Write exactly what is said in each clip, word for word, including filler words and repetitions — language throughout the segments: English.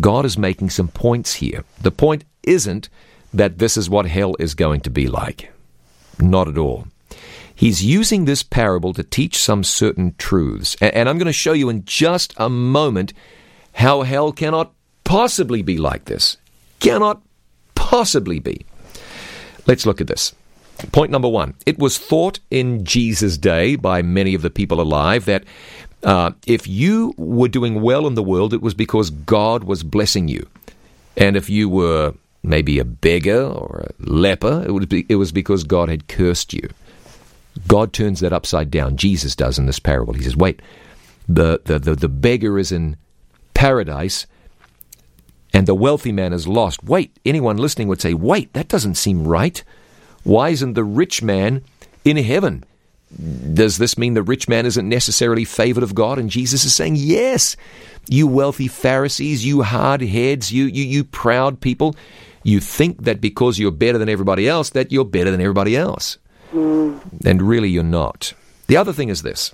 God is making some points here. The point isn't that this is what hell is going to be like. Not at all. He's using this parable to teach some certain truths. And I'm going to show you in just a moment how hell cannot possibly be like this. Cannot possibly be. Let's look at this. Point number one. It was thought in Jesus' day by many of the people alive that uh, if you were doing well in the world, it was because God was blessing you. And if you were maybe a beggar or a leper, it would be, it was because God had cursed you. God turns that upside down. Jesus does in this parable. He says, wait, the, the, the, the beggar is in paradise and the wealthy man is lost. Wait, anyone listening would say, wait, that doesn't seem right. Why isn't the rich man in heaven? Does this mean the rich man isn't necessarily favored of God? And Jesus is saying, yes, you wealthy Pharisees, you hard heads, you, you, you proud people, you think that because you're better than everybody else, that you're better than everybody else. Mm. And really you're not. The other thing is this.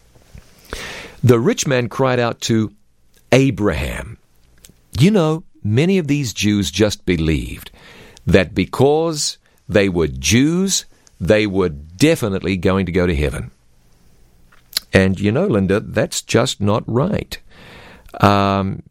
The rich man cried out to Abraham. You know, many of these Jews just believed that because they were Jews, they were definitely going to go to heaven. And you know, Linda, that's just not right. Um,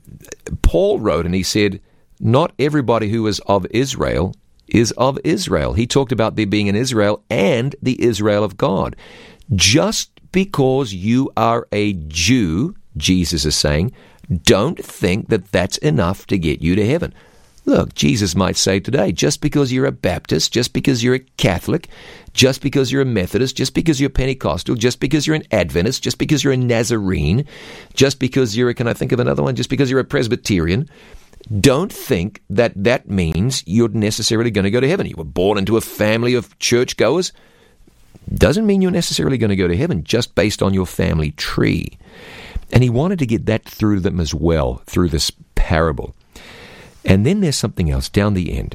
Paul wrote and he said, not everybody who is of Israel is of Israel. He talked about there being an Israel and the Israel of God. Just because you are a Jew, Jesus is saying, don't think that that's enough to get you to heaven. Look, Jesus might say today, just because you're a Baptist, just because you're a Catholic, just because you're a Methodist, just because you're Pentecostal, just because you're an Adventist, just because you're a Nazarene, just because you're a, can I think of another one, just because you're a Presbyterian, don't think that that means you're necessarily going to go to heaven. You were born into a family of churchgoers. Doesn't mean you're necessarily going to go to heaven just based on your family tree. And he wanted to get that through them as well, through this parable. And then there's something else down the end.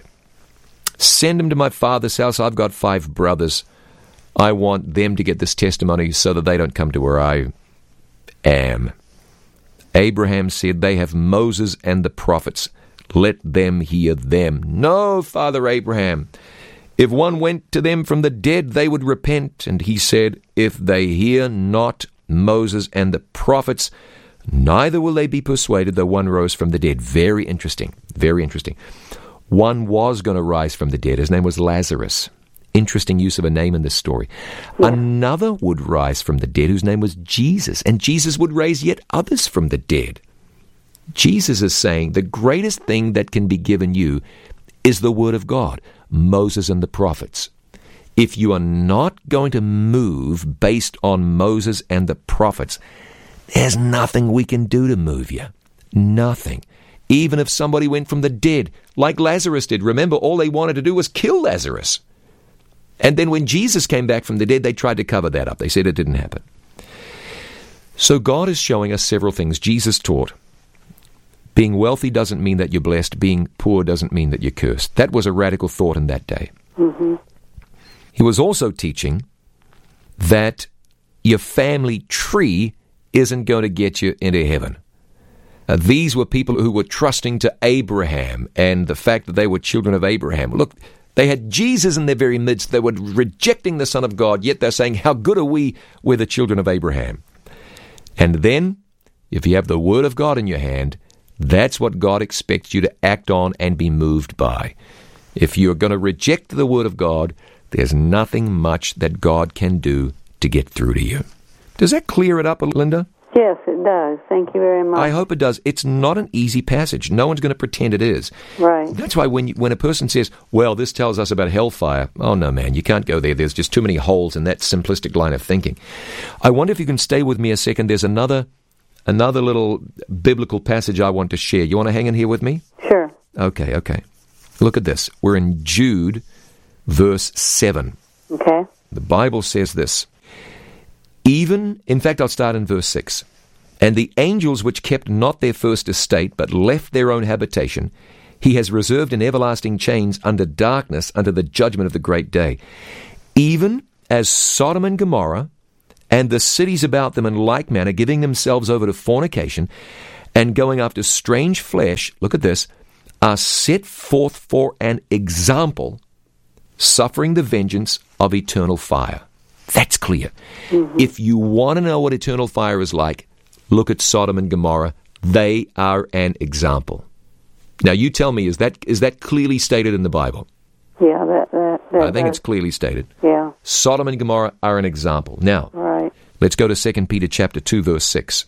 Send them to my father's house. I've got five brothers. I want them to get this testimony so that they don't come to where I am. Abraham said, they have Moses and the prophets. Let them hear them. No, Father Abraham. If one went to them from the dead, they would repent. And he said, if they hear not Moses and the prophets, neither will they be persuaded, though one rose from the dead. Very interesting. Very interesting. One was going to rise from the dead. His name was Lazarus. Interesting use of a name in this story. Yeah. Another would rise from the dead whose name was Jesus. And Jesus would raise yet others from the dead. Jesus is saying the greatest thing that can be given you is the Word of God, Moses and the prophets. If you are not going to move based on Moses and the prophets, there's nothing we can do to move you. Nothing. Even if somebody went from the dead, like Lazarus did. Remember, all they wanted to do was kill Lazarus. And then when Jesus came back from the dead, they tried to cover that up. They said it didn't happen. So God is showing us several things. Jesus taught, being wealthy doesn't mean that you're blessed. Being poor doesn't mean that you're cursed. That was a radical thought in that day. Mm-hmm. He was also teaching that your family tree isn't going to get you into heaven. Uh, these were people who were trusting to Abraham and the fact that they were children of Abraham. Look, they had Jesus in their very midst. They were rejecting the Son of God, yet they're saying, how good are we? We're the children of Abraham. And then, if you have the Word of God in your hand, that's what God expects you to act on and be moved by. If you're going to reject the Word of God, there's nothing much that God can do to get through to you. Does that clear it up, Linda? Yes, it does. Thank you very much. I hope it does. It's not an easy passage. No one's going to pretend it is. Right. That's why when you, when a person says, well, this tells us about hellfire, oh, no, man, you can't go there. There's just too many holes in that simplistic line of thinking. I wonder if you can stay with me a second. There's another another little biblical passage I want to share. You want to hang in here with me? Sure. Okay, okay. Look at this. We're in Jude, verse seven. Okay. The Bible says this. Even, in fact, I'll start in verse six. And the angels which kept not their first estate, but left their own habitation, he has reserved in everlasting chains under darkness, under the judgment of the great day. Even as Sodom and Gomorrah, and the cities about them in like manner, giving themselves over to fornication, and going after strange flesh, look at this, are set forth for an example, suffering the vengeance of eternal fire. That's clear. Mm-hmm. If you want to know what eternal fire is like, look at Sodom and Gomorrah. They are an example. Now, you tell me, is that is that clearly stated in the Bible? Yeah, that, that, that I think that, it's clearly stated. Yeah. Sodom and Gomorrah are an example. Now, right. Let's go to Second Peter chapter two, verse six.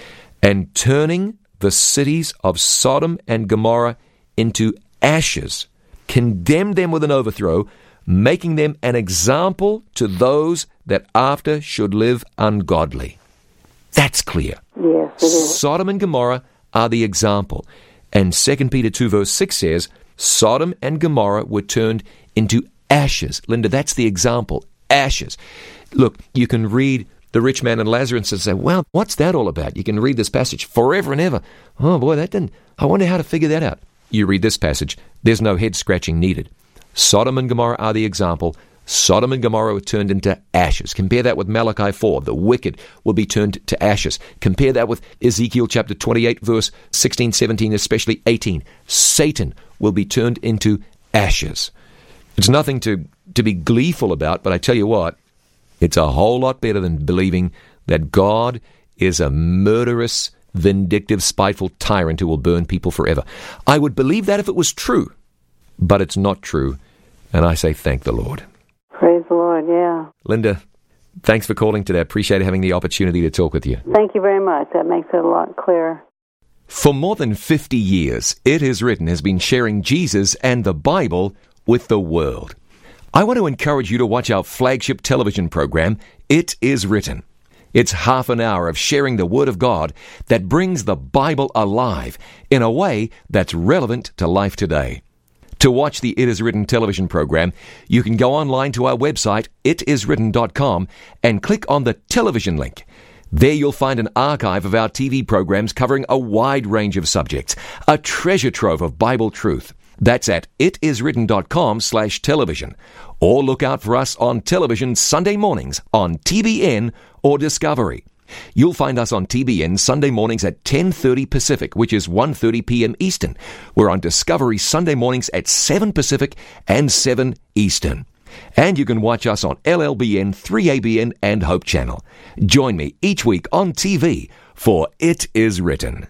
And turning the cities of Sodom and Gomorrah into ashes, condemned them with an overthrow, making them an example to those that after should live ungodly. That's clear. Yes, it is. Sodom and Gomorrah are the example. And Second Peter two, verse six says, Sodom and Gomorrah were turned into ashes. Linda, that's the example. Ashes. Look, you can read the rich man and Lazarus and say, well, what's that all about? You can read this passage forever and ever. Oh, boy, that didn't... I wonder how to figure that out. You read this passage. There's no head-scratching needed. Sodom and Gomorrah are the example. Sodom and Gomorrah were turned into ashes. Compare that with Malachi four. The wicked will be turned to ashes. Compare that with Ezekiel chapter twenty-eight, verse sixteen, seventeen, especially eighteen. Satan will be turned into ashes. It's nothing to, to be gleeful about, but I tell you what, it's a whole lot better than believing that God is a murderous, vindictive, spiteful tyrant who will burn people forever. I would believe that if it was true, but it's not true, and I say thank the Lord. Praise the Lord, yeah. Linda, thanks for calling today. I appreciate having the opportunity to talk with you. Thank you very much. That makes it a lot clearer. For more than fifty years, It Is Written has been sharing Jesus and the Bible with the world. I want to encourage you to watch our flagship television program, It Is Written. It's half an hour of sharing the Word of God that brings the Bible alive in a way that's relevant to life today. To watch the It Is Written television program, you can go online to our website, it is written dot com, and click on the television link. There you'll find an archive of our T V programs covering a wide range of subjects, a treasure trove of Bible truth. That's at it is written dot com slash television. Or look out for us on television Sunday mornings on T B N or Discovery. You'll find us on T B N Sunday mornings at ten thirty Pacific, which is one thirty p.m. Eastern. We're on Discovery Sunday mornings at seven Pacific and seven Eastern. And you can watch us on L L B N, three A B N, and Hope Channel. Join me each week on T V for It Is Written.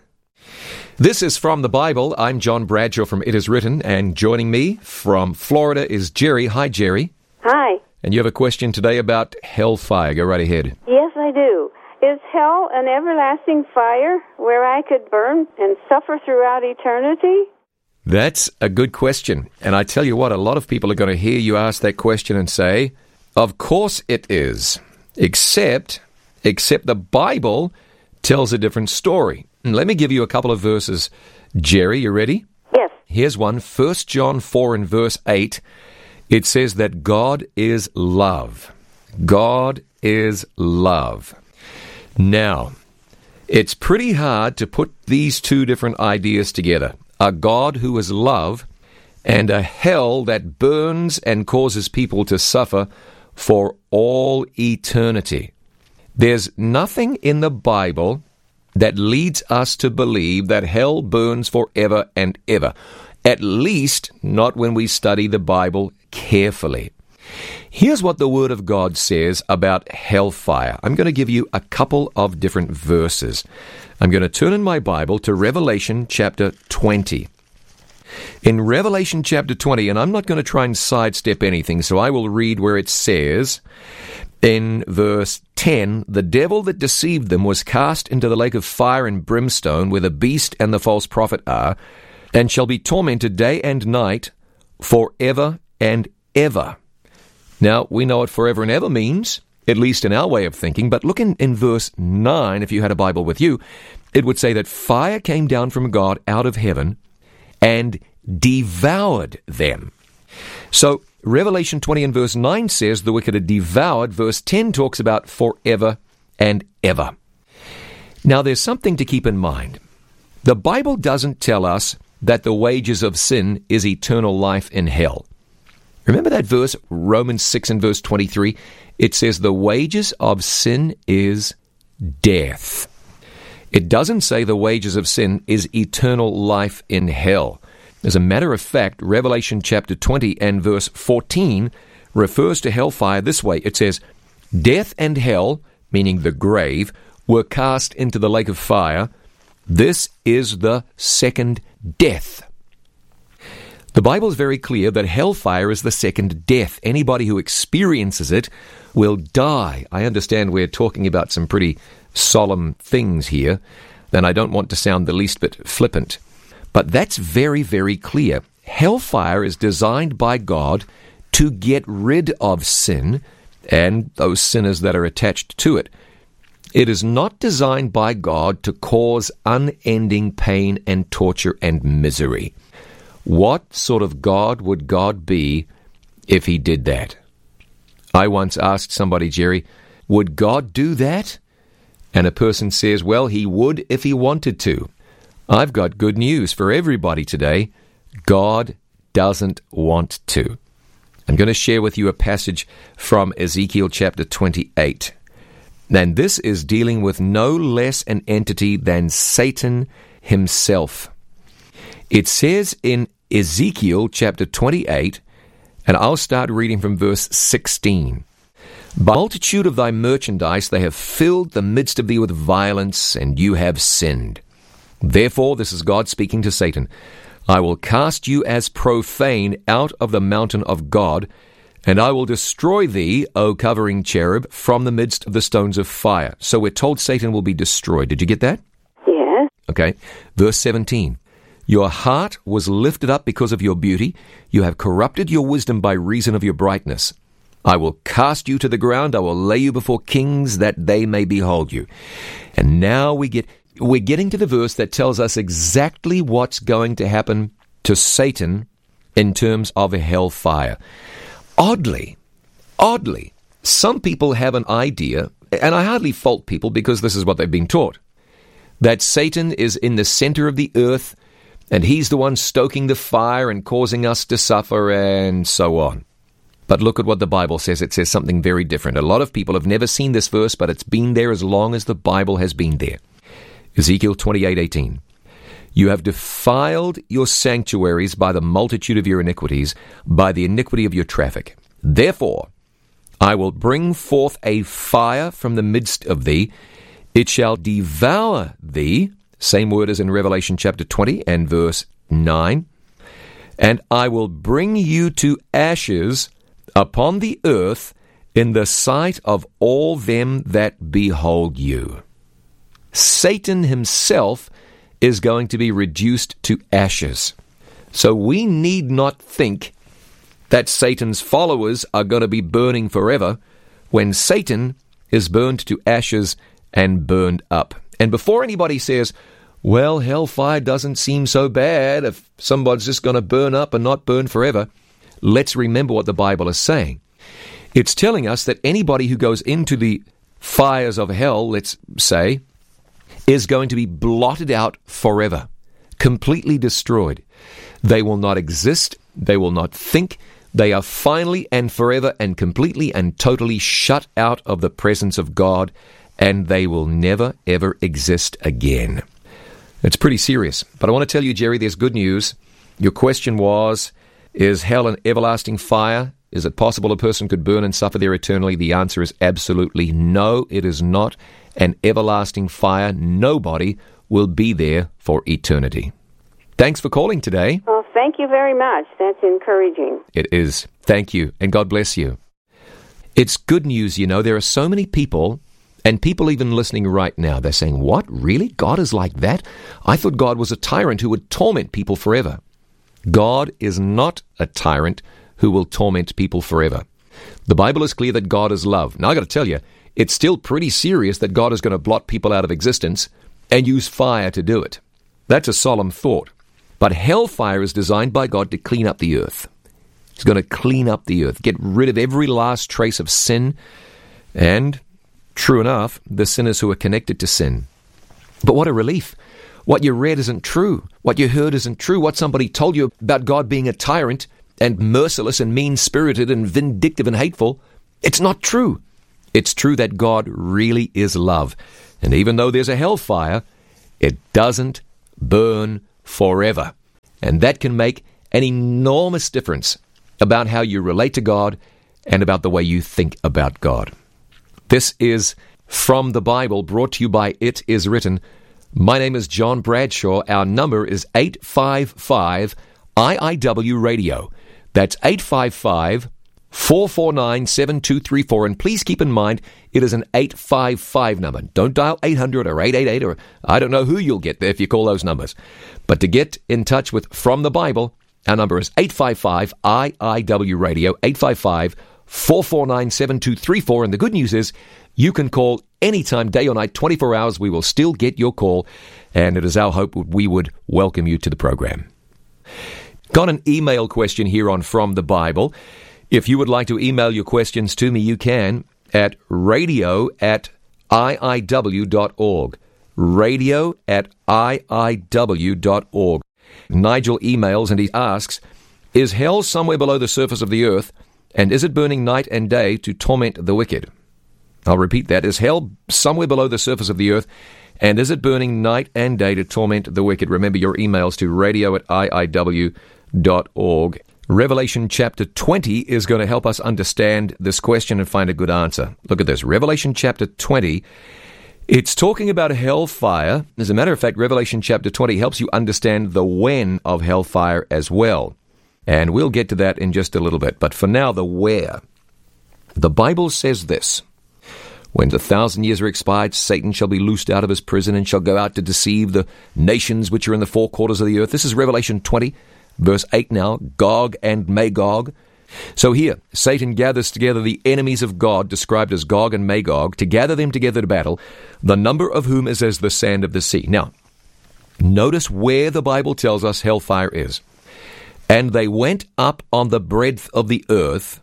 This is From the Bible. I'm John Bradshaw from It Is Written, and joining me from Florida is Jerry. Hi, Jerry. Hi. And you have a question today about hellfire. Go right ahead. Yes, I do. Is hell an everlasting fire where I could burn and suffer throughout eternity? That's a good question. And I tell you what, a lot of people are going to hear you ask that question and say, of course it is. Except, except the Bible tells a different story. And let me give you a couple of verses. Jerry, you ready? Yes. Here's one, First John four and verse eight. It says that God is love. God is love. Now, it's pretty hard to put these two different ideas together. A God who is love and a hell that burns and causes people to suffer for all eternity. There's nothing in the Bible that leads us to believe that hell burns forever and ever. At least not when we study the Bible carefully. Here's what the Word of God says about hellfire. I'm going to give you a couple of different verses. I'm going to turn in my Bible to Revelation chapter twenty. In Revelation chapter twenty, and I'm not going to try and sidestep anything, so I will read where it says, in verse ten, the devil that deceived them was cast into the lake of fire and brimstone, where the beast and the false prophet are, and shall be tormented day and night forever and ever. Now, we know what forever and ever means, at least in our way of thinking, but look in, in verse nine, if you had a Bible with you, it would say that fire came down from God out of heaven and devoured them. So, Revelation twenty and verse nine says the wicked are devoured. Verse ten talks about forever and ever. Now, there's something to keep in mind. The Bible doesn't tell us that the wages of sin is eternal life in hell. Remember that verse, Romans six and verse twenty-three? It says the wages of sin is death. It doesn't say the wages of sin is eternal life in hell. As a matter of fact, Revelation chapter twenty and verse fourteen refers to hellfire this way. It says, "Death and hell," meaning the grave, "were cast into the lake of fire. This is the second death." The Bible is very clear that hellfire is the second death. Anybody who experiences it will die. I understand we're talking about some pretty solemn things here, and I don't want to sound the least bit flippant. But that's very, very clear. Hellfire is designed by God to get rid of sin and those sinners that are attached to it. It is not designed by God to cause unending pain and torture and misery. What sort of God would God be if he did that? I once asked somebody, Jerry, would God do that? And a person says, well, he would if he wanted to. I've got good news for everybody today. God doesn't want to. I'm going to share with you a passage from Ezekiel chapter twenty-eight. And this is dealing with no less an entity than Satan himself. It says in Ezekiel chapter twenty-eight, and I'll start reading from verse sixteen. "By multitude of thy merchandise they have filled the midst of thee with violence, and you have sinned. Therefore," this is God speaking to Satan, "I will cast you as profane out of the mountain of God, and I will destroy thee, O covering cherub, from the midst of the stones of fire." So we're told Satan will be destroyed. Did you get that? Yes. Okay. Verse seventeen. "Your heart was lifted up because of your beauty. You have corrupted your wisdom by reason of your brightness. I will cast you to the ground. I will lay you before kings that they may behold you." And now we get, we're getting to the verse that tells us exactly what's going to happen to Satan in terms of a hellfire. Oddly, oddly, some people have an idea, and I hardly fault people because this is what they've been taught, that Satan is in the center of the earth, and he's the one stoking the fire and causing us to suffer and so on. But look at what the Bible says. It says something very different. A lot of people have never seen this verse, but it's been there as long as the Bible has been there. Ezekiel twenty-eight eighteen. "You have defiled your sanctuaries by the multitude of your iniquities, by the iniquity of your traffic. Therefore, I will bring forth a fire from the midst of thee. It shall devour thee." Same word as in Revelation chapter twenty and verse nine. "And I will bring you to ashes upon the earth in the sight of all them that behold you." Satan himself is going to be reduced to ashes. So we need not think that Satan's followers are going to be burning forever when Satan is burned to ashes and burned up. And before anybody says, well, hellfire doesn't seem so bad if somebody's just going to burn up and not burn forever, let's remember what the Bible is saying. It's telling us that anybody who goes into the fires of hell, let's say, is going to be blotted out forever, completely destroyed. They will not exist. They will not think. They are finally and forever and completely and totally shut out of the presence of God, and they will never, ever exist again. It's pretty serious. But I want to tell you, Jerry, there's good news. Your question was, is hell an everlasting fire? Is it possible a person could burn and suffer there eternally? The answer is absolutely no, it is not an everlasting fire. Nobody will be there for eternity. Thanks for calling today. Well, thank you very much. That's encouraging. It is. Thank you, and God bless you. It's good news, you know. There are so many people, and people even listening right now, they're saying, what, really? God is like that? I thought God was a tyrant who would torment people forever. God is not a tyrant who will torment people forever. The Bible is clear that God is love. Now, I got to tell you, it's still pretty serious that God is going to blot people out of existence and use fire to do it. That's a solemn thought. But hellfire is designed by God to clean up the earth. He's going to clean up the earth, get rid of every last trace of sin, and, true enough, the sinners who are connected to sin. But what a relief. What you read isn't true. What you heard isn't true. What somebody told you about God being a tyrant and merciless and mean-spirited and vindictive and hateful, it's not true. It's true that God really is love. And even though there's a hellfire, It doesn't burn forever. And that can make an enormous difference about how you relate to God and about the way you think about God. This is From the Bible, brought to you by It Is Written. My name is John Bradshaw. Our number is eight five five I I W radio. That's eight five five, four four nine, seven two three four. And please keep in mind, it is an eight five five number. Don't dial eight hundred or eight eight eight, or I don't know who you'll get there if you call those numbers. But to get in touch with From the Bible, our number is eight five five I I W radio, eight five five, four four nine, seven two three four. And the good news is, you can call anytime, day or night, twenty-four hours. We will still get your call, and it is our hope we would welcome you to the program. Got an email question here on From the Bible. If you would like to email your questions to me, you can at radio at I I W dot org. Radio at I I W dot org. Nigel emails and he asks, is hell somewhere below the surface of the earth, and is it burning night and day to torment the wicked? I'll repeat that. Is hell somewhere below the surface of the earth, and is it burning night and day to torment the wicked? Remember your emails to radio at I I W dot org. Revelation chapter twenty is going to help us understand this question and find a good answer. Look at this. Revelation chapter twenty, it's talking about hellfire. As a matter of fact, Revelation chapter twenty helps you understand the when of hellfire as well. And we'll get to that in just a little bit. But for now, the where. The Bible says this. When the thousand years are expired, Satan shall be loosed out of his prison and shall go out to deceive the nations which are in the four quarters of the earth. This is Revelation twenty, verse eight now, Gog and Magog. So here, Satan gathers together the enemies of God, described as Gog and Magog, to gather them together to battle, the number of whom is as the sand of the sea. Now, notice where the Bible tells us hellfire is. And they went up on the breadth of the earth,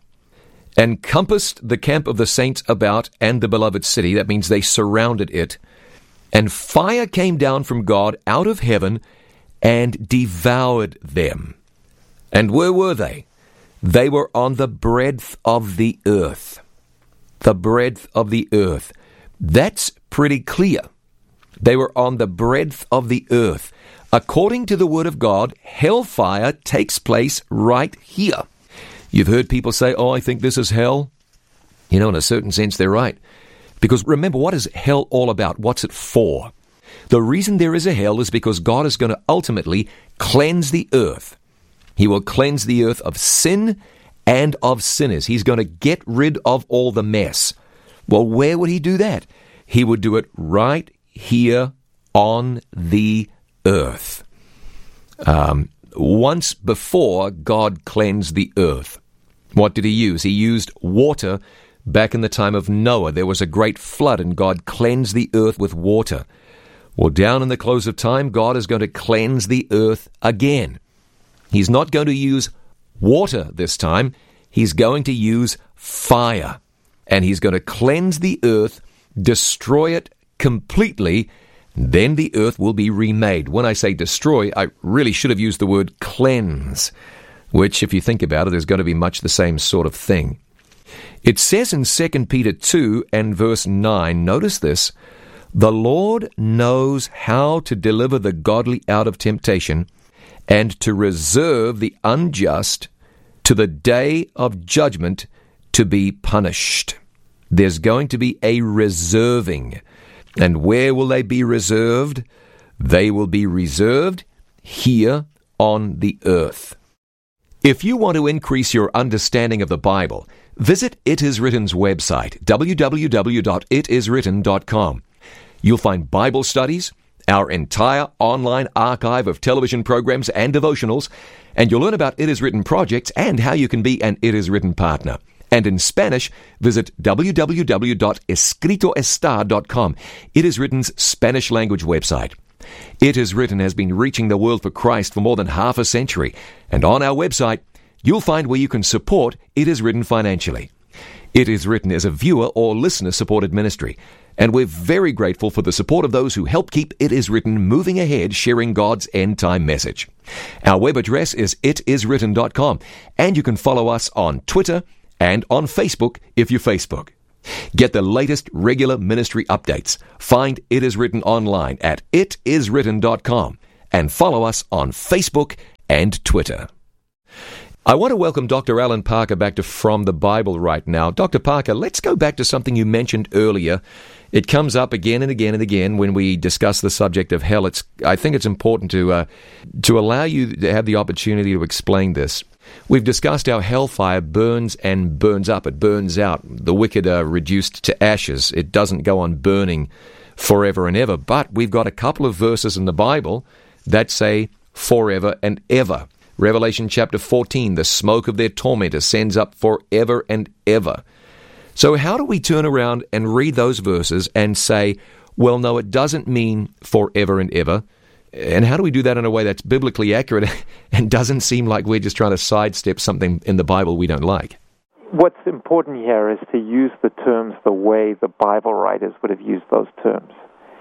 and compassed the camp of the saints about and the beloved city. That means they surrounded it. And fire came down from God out of heaven and devoured them. And where were they? They were on the breadth of the earth. The breadth of the earth. That's pretty clear. They were on the breadth of the earth. According to the Word of God, hellfire takes place right here. You've heard people say, oh, I think this is hell. You know, in a certain sense, they're right. Because remember, what is hell all about? What's it for? The reason there is a hell is because God is going to ultimately cleanse the earth. He will cleanse the earth of sin and of sinners. He's going to get rid of all the mess. Well, where would he do that? He would do it right here on the earth. Um, once before, God cleansed the earth. What did he use? He used water back in the time of Noah. There was a great flood, and God cleansed the earth with water. Well, down in the close of time, God is going to cleanse the earth again. He's not going to use water this time. He's going to use fire. And he's going to cleanse the earth, destroy it completely. Then the earth will be remade. When I say destroy, I really should have used the word cleanse, which, if you think about it, is going to be much the same sort of thing. It says in Second Peter two and verse nine, notice this, the Lord knows how to deliver the godly out of temptation and to reserve the unjust to the day of judgment to be punished. There's going to be a reserving. And where will they be reserved? They will be reserved here on the earth. If you want to increase your understanding of the Bible, visit It Is Written's website, w w w dot it is written dot com. You'll find Bible studies, our entire online archive of television programs and devotionals, and you'll learn about It Is Written projects and how you can be an It Is Written partner. And in Spanish, visit w w w dot escrito está dot com. It Is Written's Spanish language website. It Is Written has been reaching the world for Christ for more than half a century. And on our website, you'll find where you can support It Is Written financially. It Is Written is a viewer or listener-supported ministry. And we're very grateful for the support of those who help keep It Is Written moving ahead, sharing God's end-time message. Our web address is it is written dot com. And you can follow us on Twitter and on Facebook if you Facebook. Get the latest regular ministry updates. Find It Is Written online at it is written dot com and follow us on Facebook and Twitter. I want to welcome Doctor Alan Parker back to From the Bible right now. Doctor Parker, let's go back to something you mentioned earlier. It comes up again and again and again when we discuss the subject of hell. It's, I think it's important to uh, to allow you to have the opportunity to explain this. We've discussed how hellfire burns and burns up. It burns out. The wicked are reduced to ashes. It doesn't go on burning forever and ever. But we've got a couple of verses in the Bible that say forever and ever. Revelation chapter fourteen, the smoke of their torment ascends up forever and ever. So how do we turn around and read those verses and say, well, no, it doesn't mean forever and ever? And how do we do that in a way that's biblically accurate and doesn't seem like we're just trying to sidestep something in the Bible we don't like? What's important here is to use the terms the way the Bible writers would have used those terms.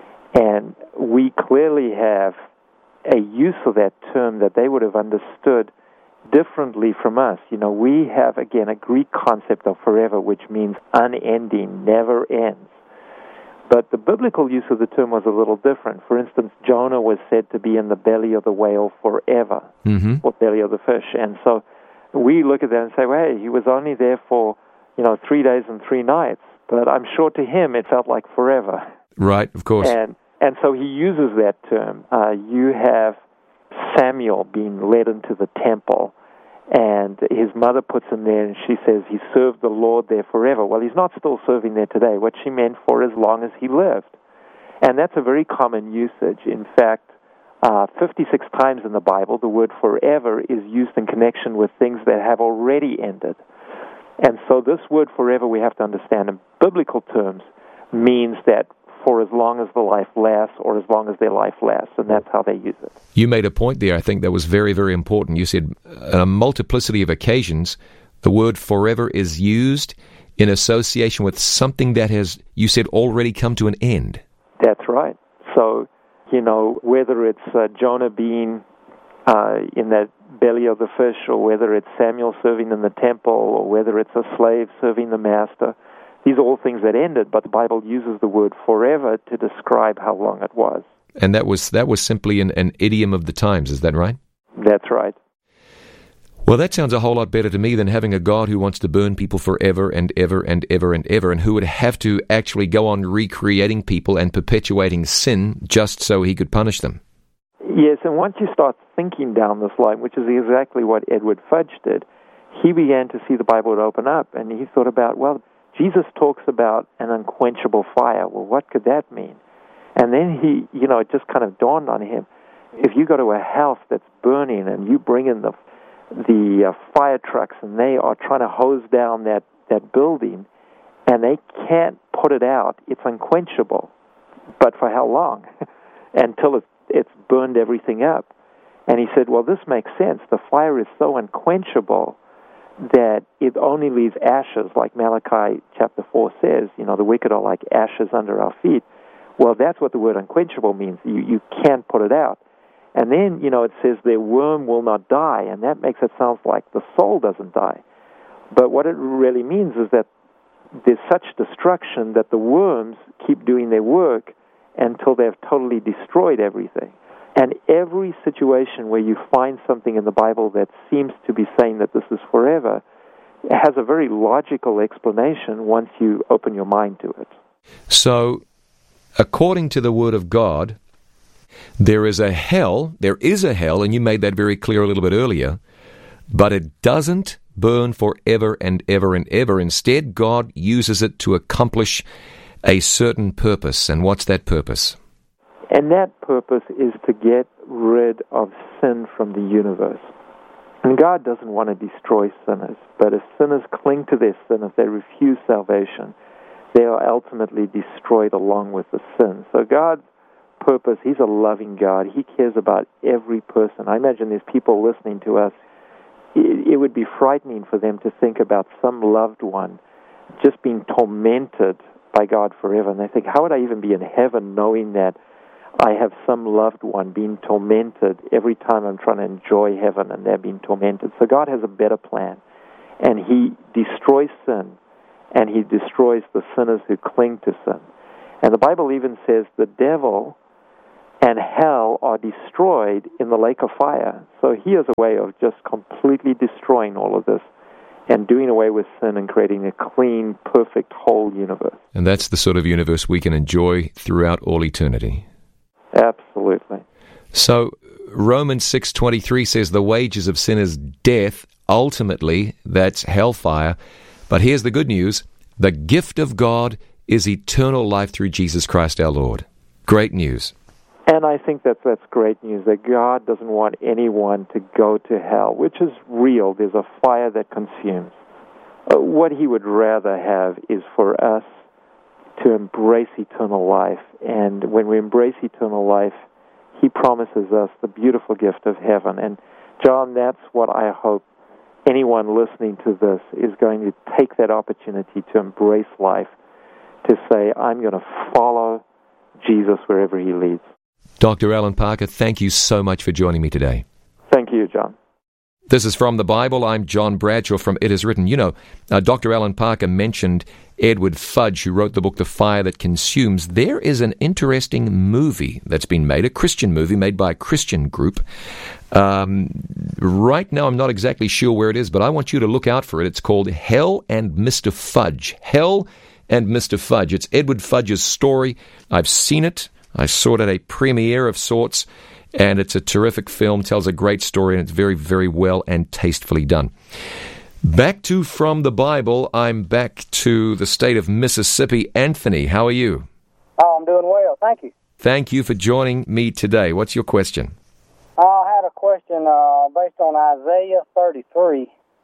And we clearly have a use of that term that they would have understood differently from us. You know, we have, again, a Greek concept of forever, which means unending, never ends. But the biblical use of the term was a little different. For instance, Jonah was said to be in the belly of the whale forever, mm-hmm. or belly of the fish. And so we look at that and say, well, hey, he was only there for, you know, three days and three nights. But I'm sure to him it felt like forever. Right, of course. And And so he uses that term. Uh, you have Samuel being led into the temple, and his mother puts him there, and she says he served the Lord there forever. Well, he's not still serving there today. What she meant for as long as he lived. And that's a very common usage. In fact, uh, fifty-six times in the Bible, the word forever is used in connection with things that have already ended. And so this word forever, we have to understand in biblical terms, means that for as long as the life lasts or as long as their life lasts, and that's how they use it. You made a point there, I think, that was very, very important. You said on a multiplicity of occasions, the word forever is used in association with something that has, you said, already come to an end. That's right. So, you know, whether it's uh, Jonah being uh, in the belly of the fish, or whether it's Samuel serving in the temple, or whether it's a slave serving the master, these are all things that ended, but the Bible uses the word forever to describe how long it was. And that was that was simply an, an idiom of the times, is that right? That's right. Well, that sounds a whole lot better to me than having a God who wants to burn people forever and ever and ever and ever, and who would have to actually go on recreating people and perpetuating sin just so he could punish them. Yes, and once you start thinking down this line, which is exactly what Edward Fudge did, he began to see the Bible would open up, and he thought about, well, Jesus talks about an unquenchable fire. Well, what could that mean? And then he, you know, it just kind of dawned on him. If you go to a house that's burning and you bring in the the uh, fire trucks and they are trying to hose down that, that building and they can't put it out, it's unquenchable. But for how long? Until it, it's burned everything up. And he said, well, this makes sense. The fire is so unquenchable that it only leaves ashes, like Malachi chapter four says, you know, the wicked are like ashes under our feet. Well, that's what the word unquenchable means. You, you can't put it out. And then, you know, it says their worm will not die, and that makes it sound like the soul doesn't die. But what it really means is that there's such destruction that the worms keep doing their work until they've totally destroyed everything. And every situation where you find something in the Bible that seems to be saying that this is forever has a very logical explanation once you open your mind to it. So, according to the Word of God, there is a hell, there is a hell, and you made that very clear a little bit earlier, but it doesn't burn forever and ever and ever. Instead, God uses it to accomplish a certain purpose. And what's that purpose? And that purpose is to get rid of sin from the universe. And God doesn't want to destroy sinners, but if sinners cling to their sin, if they refuse salvation, they are ultimately destroyed along with the sin. So God's purpose, He's a loving God. He cares about every person. I imagine there's people listening to us. It, it would be frightening for them to think about some loved one just being tormented by God forever. And they think, how would I even be in heaven knowing that I have some loved one being tormented every time I'm trying to enjoy heaven and they're being tormented? So God has a better plan. And He destroys sin and he destroys the sinners who cling to sin. And the Bible even says the devil and hell are destroyed in the lake of fire. So he has a way of just completely destroying all of this and doing away with sin and creating a clean, perfect, whole universe. And that's the sort of universe we can enjoy throughout all eternity. Absolutely. So Romans six twenty-three says the wages of sin is death. Ultimately, that's hellfire. But here's the good news. The gift of God is eternal life through Jesus Christ our Lord. Great news. And I think that that's great news, that God doesn't want anyone to go to hell, which is real. There's a fire that consumes. Uh, what he would rather have is for us to embrace eternal life. And when we embrace eternal life, he promises us the beautiful gift of heaven. And, John, that's what I hope anyone listening to this is going to take that opportunity to embrace life, to say, I'm going to follow Jesus wherever he leads. Doctor Alan Parker, thank you so much for joining me today. Thank you, John. This is From the Bible. I'm John Bradshaw from It Is Written. You know, uh, Doctor Alan Parker mentioned Edward Fudge, who wrote the book The Fire That Consumes. There is an interesting movie that's been made, a Christian movie made by a Christian group. Um, right now, I'm not exactly sure where it is, but I want you to look out for it. It's called Hell and Mister Fudge. Hell and Mister Fudge. It's Edward Fudge's story. I've seen it. I saw it at a premiere of sorts, and it's a terrific film, tells a great story, and it's very, very well and tastefully done. Back to From the Bible, I'm back to the state of Mississippi. Anthony, how are you? Oh, I'm doing well, thank you. Thank you for joining me today. What's your question? I had a question uh, based on Isaiah thirty-three.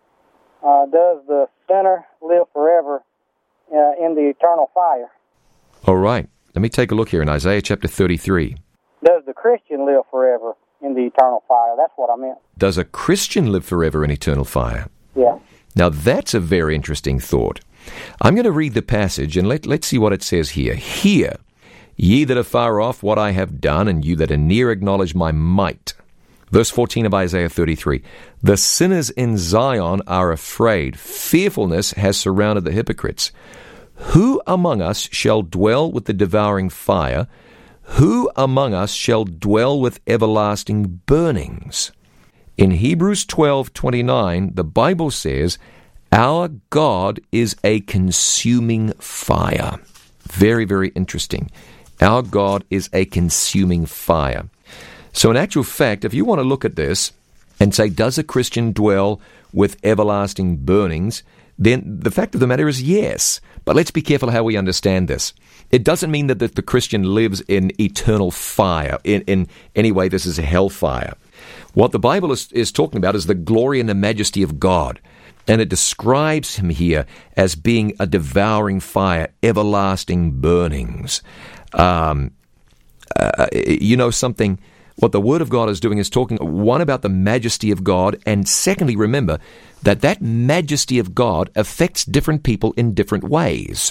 Uh, does the sinner live forever uh, in the eternal fire? All right. Let me take a look here in Isaiah chapter thirty-three. Does the Christian live forever in the eternal fire? That's what I meant. Does a Christian live forever in eternal fire? Yeah. Now, that's a very interesting thought. I'm going to read the passage, and let, let's see what it says here. Hear, ye that are far off, what I have done, and you that are near acknowledge my might. Verse fourteen of Isaiah thirty-three. The sinners in Zion are afraid. Fearfulness has surrounded the hypocrites. Who among us shall dwell with the devouring fire? Who among us shall dwell with everlasting burnings? In Hebrews twelve twenty-nine, the Bible says, our God is a consuming fire. Very, very interesting. Our God is a consuming fire. So in actual fact, if you want to look at this and say, does a Christian dwell with everlasting burnings? Then the fact of the matter is yes. But let's be careful how we understand this. It doesn't mean that the, the Christian lives in eternal fire. In, in any way, this is a hellfire. What the Bible is, is talking about is the glory and the majesty of God. And it describes him here as being a devouring fire, everlasting burnings. Um, uh, you know something? What the Word of God is doing is talking, one, about the majesty of God, and secondly, remember that that majesty of God affects different people in different ways.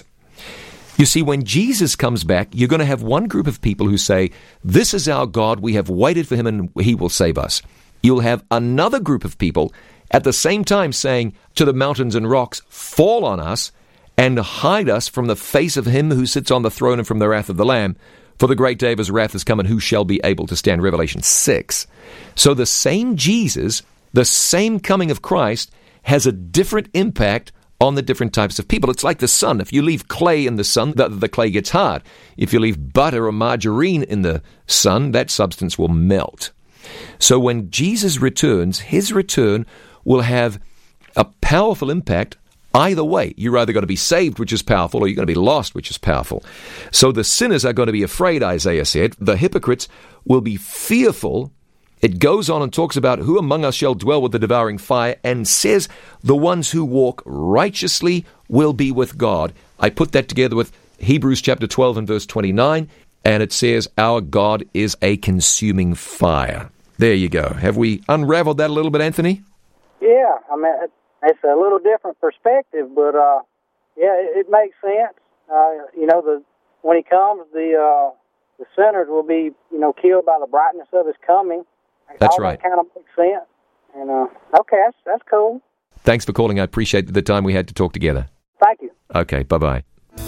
You see, when Jesus comes back, you're going to have one group of people who say, this is our God, we have waited for him and he will save us. You'll have another group of people at the same time saying to the mountains and rocks, fall on us and hide us from the face of him who sits on the throne and from the wrath of the Lamb. For the great day of his wrath is come, and who shall be able to stand? Revelation six. So the same Jesus, the same coming of Christ, has a different impact on the different types of people. It's like the sun. If you leave clay in the sun, the, the clay gets hard. If you leave butter or margarine in the sun, that substance will melt. So when Jesus returns, his return will have a powerful impact. Either way, you're either going to be saved, which is powerful, or you're going to be lost, which is powerful. So the sinners are going to be afraid, Isaiah said. The hypocrites will be fearful. It goes on and talks about who among us shall dwell with the devouring fire, and says the ones who walk righteously will be with God. I put that together with Hebrews chapter twelve and verse twenty-nine, and it says our God is a consuming fire. There you go. Have we unraveled that a little bit, Anthony? Yeah, I mean, it, it's a little different perspective, but uh, yeah, it, it makes sense. Uh, you know, the when he comes, the uh, the sinners will be, you know, killed by the brightness of his coming. That's All right. That kind of makes sense. And uh, okay, that's, that's cool. Thanks for calling. I appreciate the time we had to talk together. Thank you. Okay, bye-bye.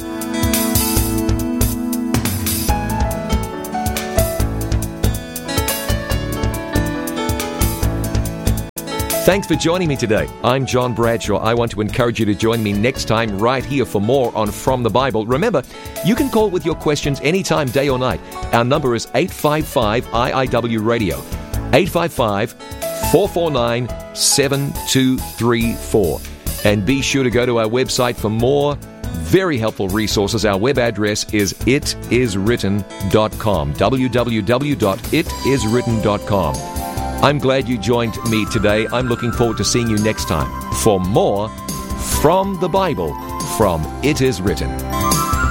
Thanks for joining me today. I'm John Bradshaw. I want to encourage you to join me next time right here for more on From the Bible. Remember, you can call with your questions anytime, day or night. Our number is eight five five I I W radio, eight five five, four four nine, seven two three four. And be sure to go to our website for more very helpful resources. Our web address is it is written dot com, w w w dot it is written dot com. I'm glad you joined me today. I'm looking forward to seeing you next time for more From the Bible from It Is Written.